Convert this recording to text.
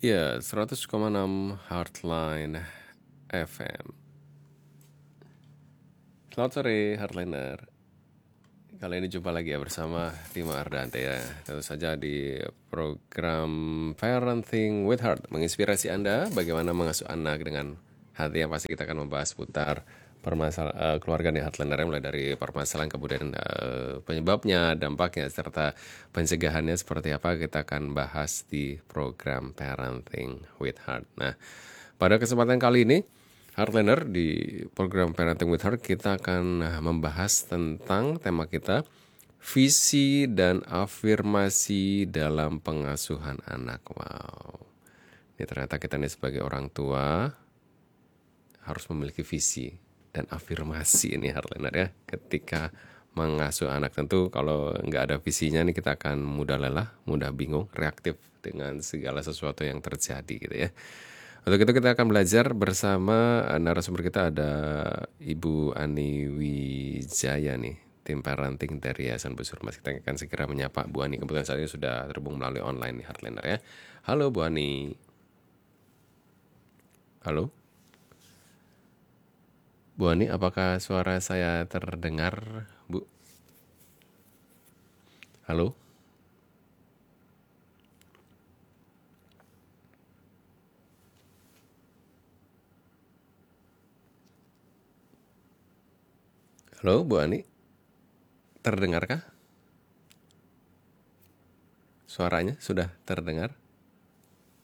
Ya, 100,6 Heartline FM. Selamat sore, Heartliner. Kali ini jumpa lagi ya bersama Timo Ardante ya. Tentu saja di program Parenting with Heart, menginspirasi Anda bagaimana mengasuh anak dengan hati. Yang pasti kita akan membahas putar permasalahan keluarga nih Heartliner, mulai dari permasalahan, kemudian penyebabnya, dampaknya, serta pencegahannya seperti apa, kita akan bahas di program Parenting with Heart. Nah, pada kesempatan kali ini Heartliner, di program Parenting with Heart kita akan membahas tentang tema kita, visi dan afirmasi dalam pengasuhan anak. Wow, ini ternyata kita nih sebagai orang tua harus memiliki visi dan afirmasi ini Heartliner ya. Ketika mengasuh anak, tentu kalau nggak ada visinya nih kita akan mudah lelah, mudah bingung, reaktif dengan segala sesuatu yang terjadi gitu ya. Untuk itu kita akan belajar bersama narasumber kita, ada Ibu Ani Wijaya nih, tim parenting dari Yayasan Bus Hurmas. Kita akan segera menyapa Bu Ani. Kebetulan saat ini sudah terhubung melalui online nih Heartliner ya. Halo Bu Ani. Halo Bu Ani, apakah suara saya terdengar Bu? Halo. Halo Bu Ani, terdengarkah? Suaranya sudah terdengar?